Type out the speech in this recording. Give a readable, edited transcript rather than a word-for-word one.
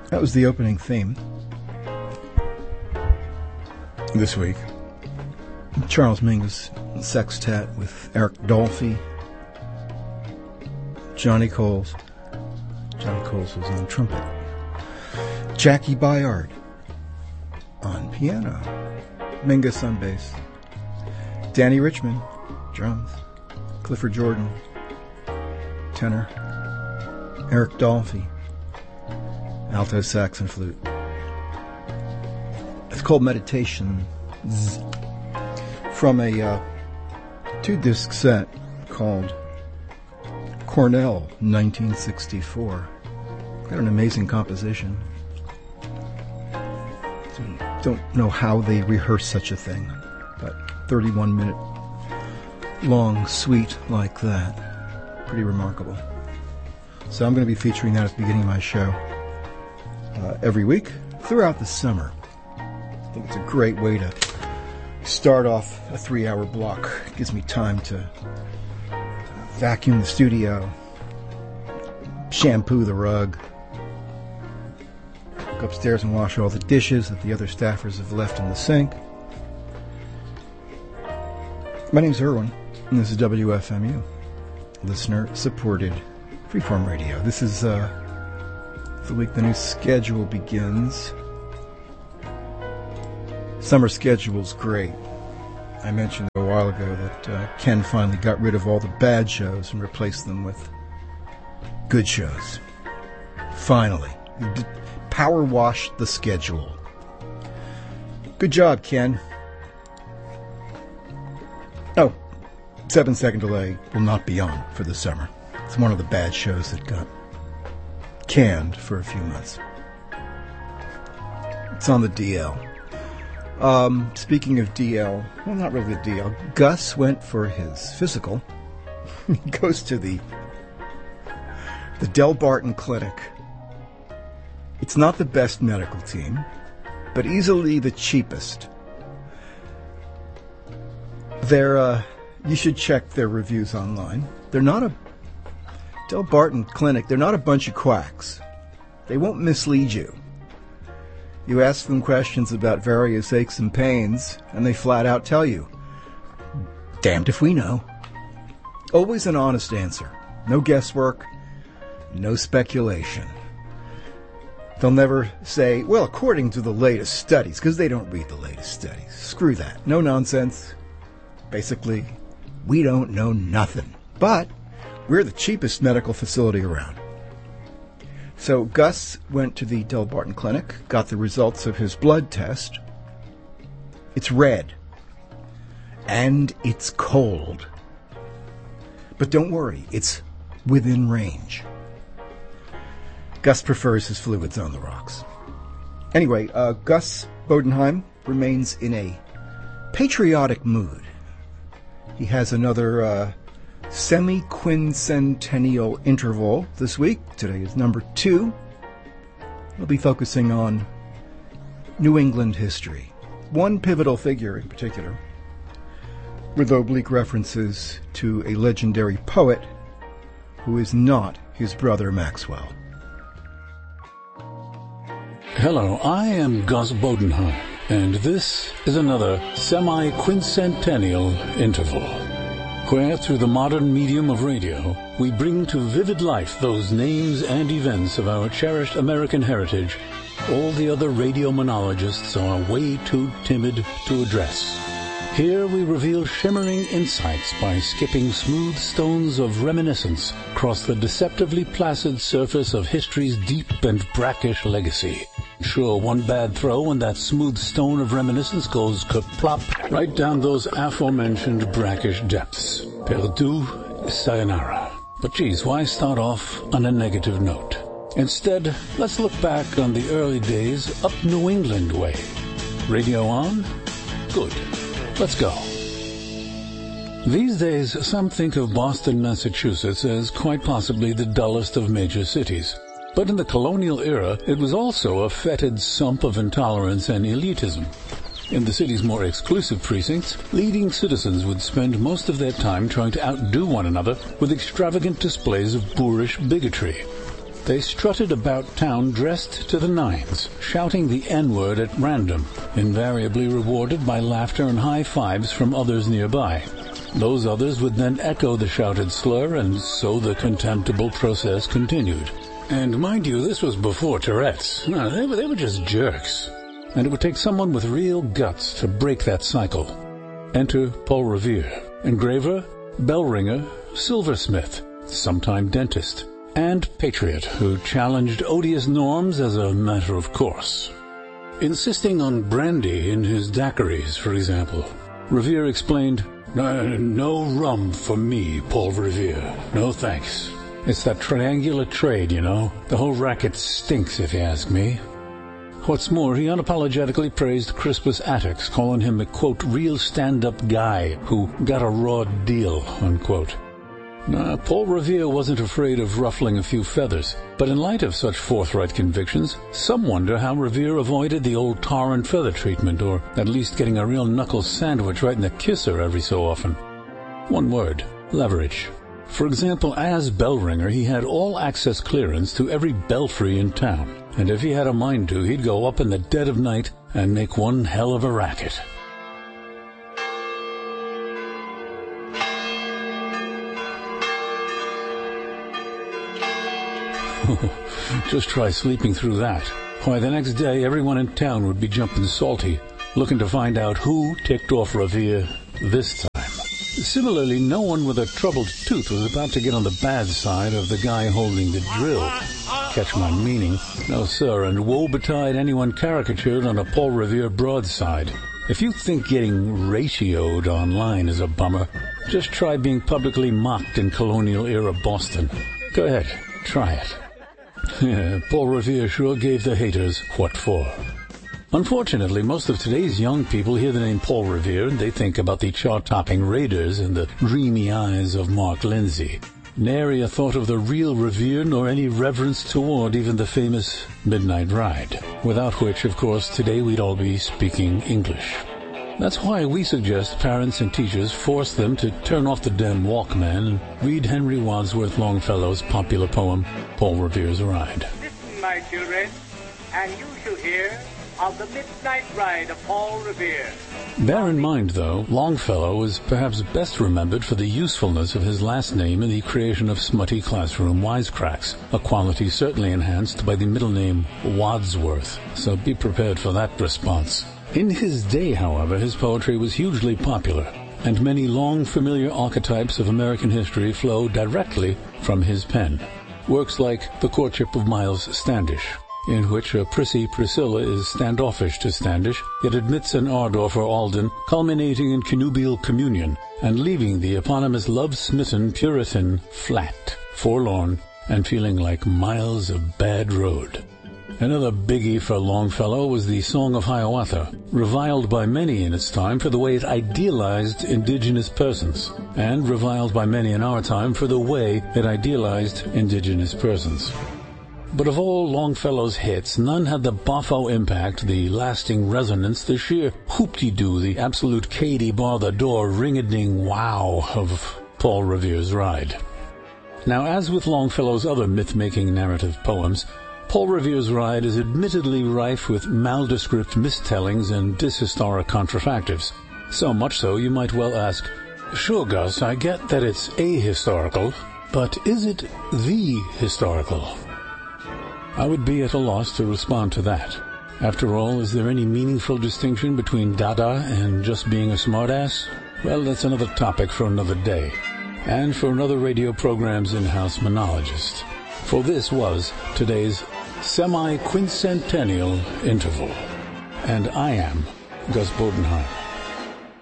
That was the opening theme this week. Charles Mingus Sextet with Eric Dolphy, Johnny Coles. Johnny Coles was on trumpet. Jackie Byard on piano. Mingus on bass. Danny Richmond, drums. Clifford Jordan, tenor. Eric Dolphy, alto sax and flute. It's called Meditations, from a 2-disc set called Cornell 1964. Got an amazing composition. Don't know how they rehearse such a thing, but 31-minute long suite like that. Pretty remarkable. So I'm going to be featuring that at the beginning of my show every week throughout the summer. I think it's a great way to start off a 3-hour block. It gives me time to vacuum the studio, shampoo the rug, go upstairs and wash all the dishes that the other staffers have left in the sink. My name's Irwin, and this is WFMU, listener-supported freeform radio. This is the week the new schedule begins. Summer schedule's great. I mentioned a while ago that Ken finally got rid of all the bad shows and replaced them with good shows. Finally. He power washed the schedule. Good job, Ken. Oh, 7-second delay will not be on for the summer. It's one of the bad shows that got canned for a few months. It's on the DL. Speaking of DL, well, not really the DL. Gus went for his physical. He goes to the Del Barton Clinic. It's not the best medical team, but easily the cheapest. You should check their reviews online. They're not a Del Barton Clinic. They're not a bunch of quacks. They won't mislead you. You ask them questions about various aches and pains, and they flat out tell you, damned if we know. Always an honest answer. No guesswork, no speculation. They'll never say, well, according to the latest studies, because they don't read the latest studies. Screw that. No nonsense. Basically, we don't know nothing. But we're the cheapest medical facility around. So Gus went to the Del Barton Clinic, got the results of his blood test. It's red. And it's cold. But don't worry, it's within range. Gus prefers his fluids on the rocks. Anyway, Gus Bodenheim remains in a patriotic mood. He has another semi-quincentennial interval this week. Today is number 2. We'll be focusing on New England history. One pivotal figure in particular, with oblique references to a legendary poet who is not his brother Maxwell. Hello, I am Gus Bodenheim, and this is another semi-quincentennial interval, where through the modern medium of radio, we bring to vivid life those names and events of our cherished American heritage all the other radio monologists are way too timid to address. Here we reveal shimmering insights by skipping smooth stones of reminiscence across the deceptively placid surface of history's deep and brackish legacy. Sure, one bad throw and that smooth stone of reminiscence goes kerplop right down those aforementioned brackish depths. Perdu, sayonara. But geez, why start off on a negative note? Instead, let's look back on the early days up New England way. Radio on? Good. Let's go. These days, some think of Boston, Massachusetts as quite possibly the dullest of major cities. But in the colonial era, it was also a fetid sump of intolerance and elitism. In the city's more exclusive precincts, leading citizens would spend most of their time trying to outdo one another with extravagant displays of boorish bigotry. they strutted about town dressed to the nines, shouting the N-word at random, invariably rewarded by laughter and high fives from others nearby. Those others would then echo the shouted slur, and so the contemptible process continued. And mind you, this was before Tourette's. No, they were just jerks. And it would take someone with real guts to break that cycle. Enter Paul Revere, engraver, bell ringer, silversmith, sometime dentist, and patriot who challenged odious norms as a matter of course. Insisting on brandy in his daiquiris, for example, Revere explained, "No rum for me, Paul Revere. No thanks. It's that triangular trade, you know. The whole racket stinks, if you ask me." What's more, he unapologetically praised Crispus Attucks, calling him a, quote, real stand-up guy who got a raw deal, unquote. Paul Revere wasn't afraid of ruffling a few feathers, but in light of such forthright convictions, some wonder how Revere avoided the old tar and feather treatment, or at least getting a real knuckle sandwich right in the kisser every so often. One word: leverage. For example, as bell ringer, he had all access clearance to every belfry in town, and if he had a mind to, he'd go up in the dead of night and make one hell of a racket. Just try sleeping through that. Why, the next day everyone in town would be jumping salty, looking to find out who ticked off Revere this time. Similarly, no one with a troubled tooth was about to get on the bad side of the guy holding the drill. Catch my meaning? No, sir, and woe betide anyone caricatured on a Paul Revere broadside. If you think getting ratioed online is a bummer, just try being publicly mocked in colonial-era Boston. Go ahead, try it. Yeah, Paul Revere sure gave the haters what for. Unfortunately, most of today's young people hear the name Paul Revere and they think about the chart-topping Raiders and the dreamy eyes of Mark Lindsay. Nary a thought of the real Revere nor any reverence toward even the famous Midnight Ride, without which, of course, today we'd all be speaking English. That's why we suggest parents and teachers force them to turn off the damn Walkman and read Henry Wadsworth Longfellow's popular poem, Paul Revere's Ride. Listen, my children, and you shall hear of the Midnight Ride of Paul Revere. Bear in mind, though, Longfellow was perhaps best remembered for the usefulness of his last name in the creation of smutty classroom wisecracks, a quality certainly enhanced by the middle name Wadsworth, so be prepared for that response. In his day, however, his poetry was hugely popular, and many long familiar archetypes of American history flow directly from his pen. Works like The Courtship of Miles Standish, in which a prissy Priscilla is standoffish to Standish, yet admits an ardor for Alden, culminating in connubial communion, and leaving the eponymous love-smitten Puritan flat, forlorn, and feeling like miles of bad road. Another biggie for Longfellow was the Song of Hiawatha, reviled by many in its time for the way it idealized indigenous persons, and reviled by many in our time for the way it idealized indigenous persons. But of all Longfellow's hits, none had the boffo impact, the lasting resonance, the sheer hoop-de-doo, the absolute Katie bar the door ring-a-ding wow of Paul Revere's Ride. Now, as with Longfellow's other myth-making narrative poems, Paul Revere's Ride is admittedly rife with nondescript mistellings and dishistoric contrafactives. So much so you might well ask, "Sure, Gus, I get that it's ahistorical, but is it the historical?" I would be at a loss to respond to that. After all, is there any meaningful distinction between Dada and just being a smartass? Well, that's another topic for another day, and for another radio program's in-house monologist. For this was today's semi-quincentennial interval. And I am Gus Bodenheim.